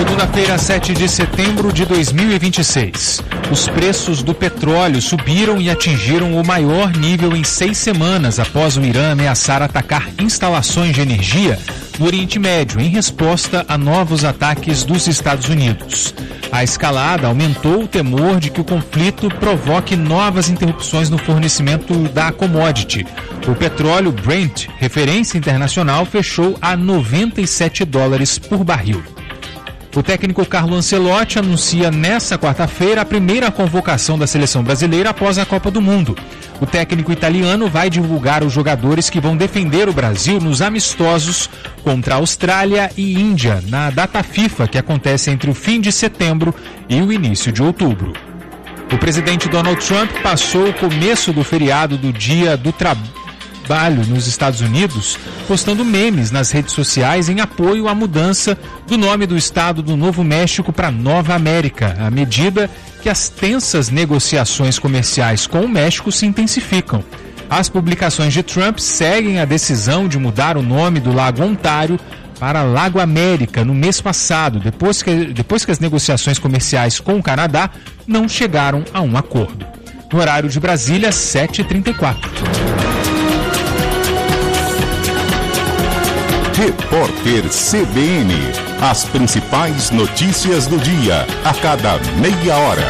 Segunda-feira, 7 de setembro de 2026. Os preços do petróleo subiram e atingiram o maior nível em 6 semanas após o Irã ameaçar atacar instalações de energia no Oriente Médio em resposta a novos ataques dos Estados Unidos. A escalada aumentou o temor de que o conflito provoque novas interrupções no fornecimento da commodity. O petróleo Brent, referência internacional, fechou a $97 por barril. O técnico Carlo Ancelotti anuncia nesta quarta-feira a primeira convocação da seleção brasileira após a Copa do Mundo. O técnico italiano vai divulgar os jogadores que vão defender o Brasil nos amistosos contra a Austrália e Índia, na data FIFA que acontece entre o fim de setembro e o início de outubro. O presidente Donald Trump passou o começo do feriado do Dia do Trabalho nos Estados Unidos, postando memes nas redes sociais em apoio à mudança do nome do estado do Novo México para Nova América, à medida que as tensas negociações comerciais com o México se intensificam. As publicações de Trump seguem a decisão de mudar o nome do Lago Ontário para Lago América no mês passado, depois que as negociações comerciais com o Canadá não chegaram a um acordo. No horário de Brasília, 7h34. Repórter CBN. As principais notícias do dia, a cada meia hora.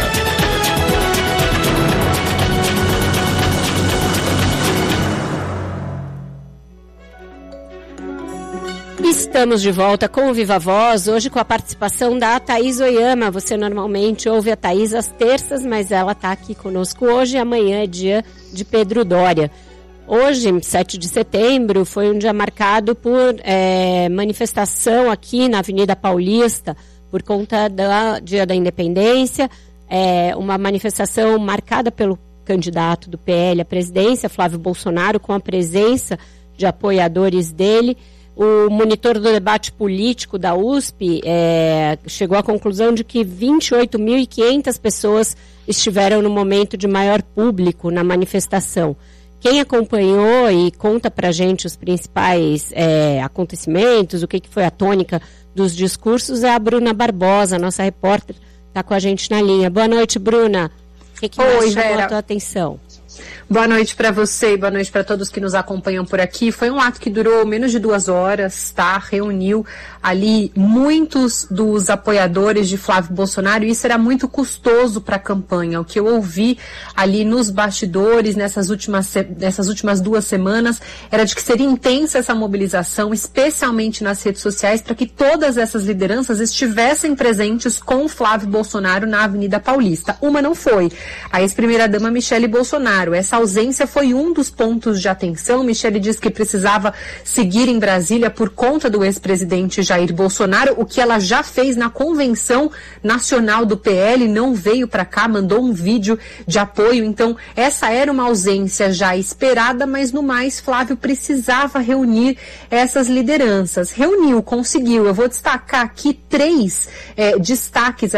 Estamos de volta com o Viva Voz, hoje com a participação da Thaís Oyama. Você normalmente ouve a Thaís às terças, mas ela está aqui conosco hoje e amanhã é dia de Pedro Doria. Hoje, 7 de setembro, foi um dia marcado por manifestação aqui na Avenida Paulista, por conta do Dia da Independência, uma manifestação marcada pelo candidato do PL à presidência, Flávio Bolsonaro, com a presença de apoiadores dele. O monitor do debate político da USP chegou à conclusão de que 28.500 pessoas estiveram no momento de maior público na manifestação. Quem acompanhou e conta pra gente os principais acontecimentos, o que foi a tônica dos discursos, é a Bruna Barbosa, nossa repórter, está com a gente na linha. Boa noite, Bruna. O que mais chamou a tua atenção? Boa noite para você e boa noite para todos que nos acompanham por aqui. Foi um ato que durou menos de 2 horas, tá? Reuniu ali muitos dos apoiadores de Flávio Bolsonaro e isso era muito custoso para a campanha. O que eu ouvi ali nos bastidores nessas últimas 2 semanas era de que seria intensa essa mobilização, especialmente nas redes sociais, para que todas essas lideranças estivessem presentes com Flávio Bolsonaro na Avenida Paulista. Uma não foi. A ex-primeira-dama Michele Bolsonaro. Essa ausência foi um dos pontos de atenção. Michele disse que precisava seguir em Brasília por conta do ex-presidente Jair Bolsonaro, o que ela já fez na convenção nacional do PL, não veio para cá, mandou um vídeo de apoio. Então, essa era uma ausência já esperada, mas no mais, Flávio precisava reunir essas lideranças. Reuniu, conseguiu. Eu vou destacar aqui 3 destaques,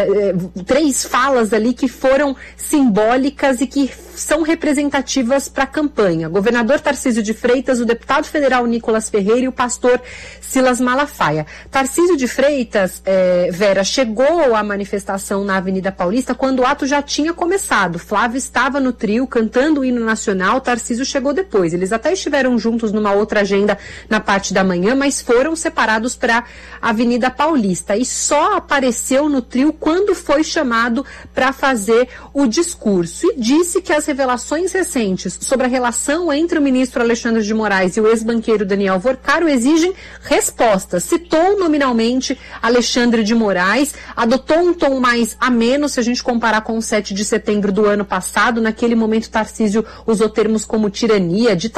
3 falas ali que foram simbólicas e que são representativas para a campanha. Governador Tarcísio de Freitas, o deputado federal Nicolas Ferreira e o pastor Silas Malafaia. Tarcísio de Freitas, Vera, chegou à manifestação na Avenida Paulista quando o ato já tinha começado. Flávio estava no trio cantando o hino nacional, Tarcísio chegou depois. Eles até estiveram juntos numa outra agenda na parte da manhã, mas foram separados para a Avenida Paulista e só apareceu no trio quando foi chamado para fazer o discurso e disse que as revelações recentes sobre a relação entre o ministro Alexandre de Moraes e o ex-banqueiro Daniel Vorcaro exigem respostas. Citou nominalmente Alexandre de Moraes, adotou um tom mais ameno se a gente comparar com o 7 de setembro do ano passado. Naquele momento, Tarcísio usou termos como tirania,